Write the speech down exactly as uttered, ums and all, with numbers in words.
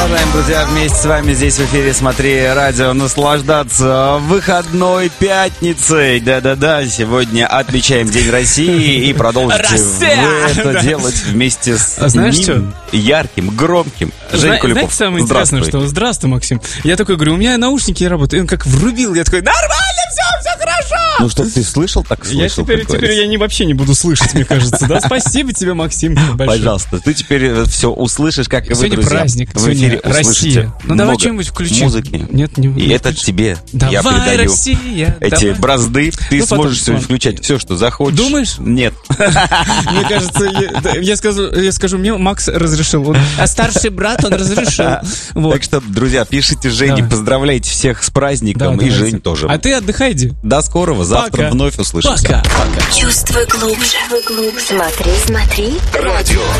Продолжаем, друзья, вместе с вами здесь в эфире «Смотри радио», наслаждаться выходной пятницей. Да-да-да, сегодня отмечаем День России и продолжите вы это да. делать вместе с а знаешь ним, что? ярким, громким. Жень Куликов, знаете, самое интересное, что здравствуй, Максим. Я такой говорю, у меня наушники не работают. И он как врубил, я такой, нормально, все, все хорошо. Ну, что ты слышал, так слышал. Я теперь, теперь я не, вообще не буду слышать, мне кажется. Да, спасибо тебе, Максим, большое. Пожалуйста, ты теперь все услышишь, как и вы, сегодня друзья. праздник, в эфире Россия. Ну, давай что-нибудь включим. Музыки. Нет, не И это тебе давай, я передаю Россия, эти давай. бразды. Ты ну, сможешь потом, сегодня включать все, что захочешь. Думаешь? Нет. Мне кажется, я, я, скажу, я скажу, мне Макс разрешил. Он, а старший брат, он разрешил. Вот. Так что, друзья, пишите Жене, Давай. поздравляйте всех с праздником. Давай, и давайте. Жень тоже. А ты отдыхай, иди. До скорого. Завтра Пока. вновь услышимся. Пока. Пока. Чувствуй глубже. Смотри, смотри. Радио.